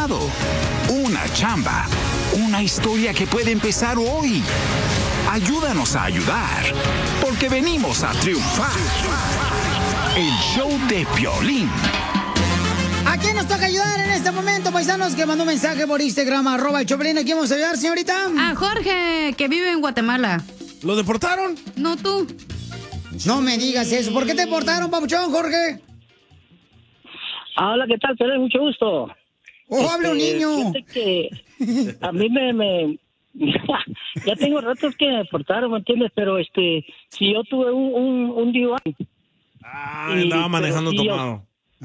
empezado, una chamba, una historia que puede empezar hoy. Ayúdanos a ayudar, porque venimos a triunfar. El show de Piolín. ¿A quién nos toca ayudar en este momento, paisanos? Que mandó un mensaje por Instagram, @Choplin. ¿A quién vamos a ayudar, señorita? A Jorge, que vive en Guatemala. ¿Lo deportaron? No, tú. No me digas eso. ¿Por qué te deportaron, papuchón, Jorge? Hola, ¿qué tal? Te doy mucho gusto. ¡Oh, habla un niño! Que a mí me ya tengo ratos que me deportaron, ¿me entiendes? Pero si yo tuve un DUI. Andaba manejando tomado.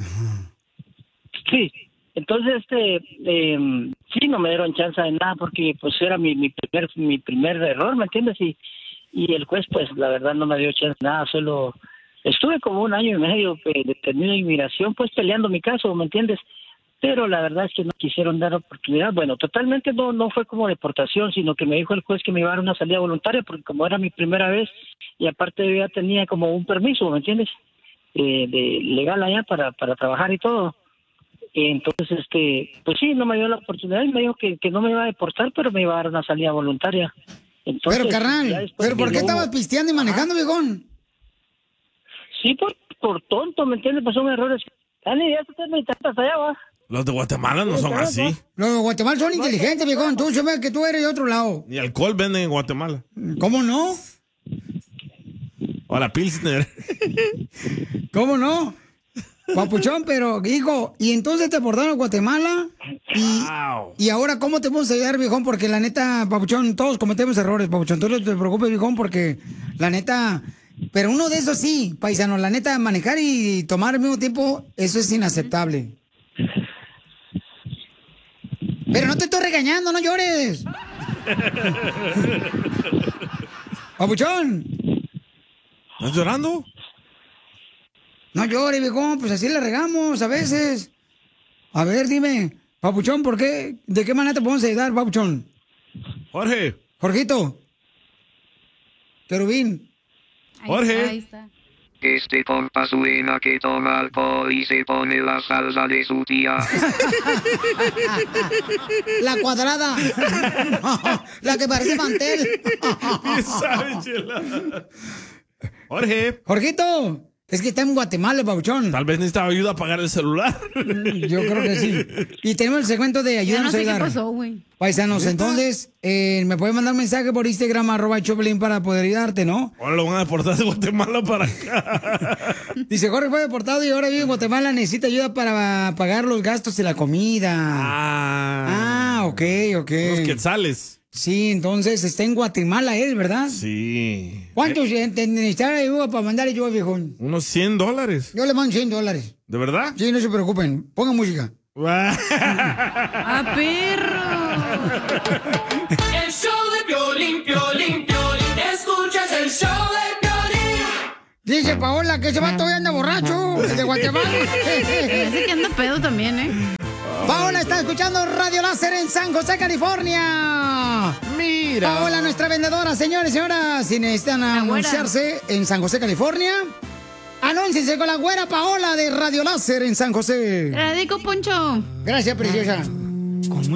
Sí, entonces sí, no me dieron chance de nada porque pues era mi primer error, ¿me entiendes? Y el juez pues la verdad no me dio chance de nada, solo estuve como 1 año y medio detenido de inmigración pues peleando mi caso, ¿me entiendes? Pero la verdad es que no quisieron dar oportunidad. Bueno, totalmente no fue como deportación, sino que me dijo el juez que me iba a dar una salida voluntaria porque como era mi primera vez y aparte yo ya tenía como un permiso, ¿me entiendes? De legal allá para trabajar y todo. Entonces, pues sí, no me dio la oportunidad y me dijo que no me iba a deportar, pero me iba a dar una salida voluntaria. Entonces, pero, carnal, ¿pero por qué estabas pisteando y manejando, viejón? Sí, por tonto, ¿me entiendes? Pues son errores. Dani, ya te metiste hasta allá, va. Los de Guatemala no son así. Los de Guatemala son inteligentes, viejón. Tú se ve que tú eres de otro lado. Ni alcohol venden en Guatemala. ¿Cómo no? O la Pilsner. ¿Cómo no? Papuchón, pero, hijo, y entonces te deportaron a Guatemala y ahora, ¿cómo te vamos a ayudar, viejón? Porque la neta, Papuchón, todos cometemos errores, Papuchón. Tú no te preocupes, viejón, porque la neta, pero uno de esos sí, paisano, la neta, manejar y tomar al mismo tiempo, eso es inaceptable. Pero no te estoy regañando, no llores. Papuchón. ¿Estás llorando? No llores, viejón, pues así le regamos a veces. A ver, dime, Papuchón, ¿por qué? ¿De qué manera te podemos ayudar, Papuchón? Jorge. Jorgito. Querubín. Jorge. Ahí está. Este compa suena que toma alcohol y se pone la salsa de su tía. La cuadrada. La que parece mantel. ¿Qué sabe, chela? Jorge. Jorgito. Es que está en Guatemala, Papuchón. Tal vez necesitaba ayuda a pagar el celular. Yo creo que sí. Y tenemos el segmento de ayúdanos a ayudar. Ya no sé qué pasó, güey. Paisanos, entonces, me pueden mandar un mensaje por Instagram, @Choplin para poder ayudarte, ¿no? Ahora lo van a deportar de Guatemala para acá. Dice, Jorge fue deportado y ahora vive en Guatemala, necesita ayuda para pagar los gastos de la comida. Ok. Los quetzales. Sí, entonces está en Guatemala él, ¿verdad? Sí. ¿Cuántos necesitan ayuda para mandarle yo, viejón? Unos $100. Yo le mando $100. ¿De verdad? Sí, no se preocupen. Pongan música. ¡A perro! El show de Piolín, Piolín, Piolín. Escuchas el show de Piolín. Dice Paola que ese vato hoy anda borracho, el de Guatemala. Parece que anda pedo también, ¿eh? Paola está escuchando Radio Láser en San José, California. Mira. Paola, nuestra vendedora, señores y señoras, si necesitan anunciarse en San José, California, anúnciense con la güera Paola de Radio Láser en San José. Te la dedico, Poncho. Gracias, preciosa.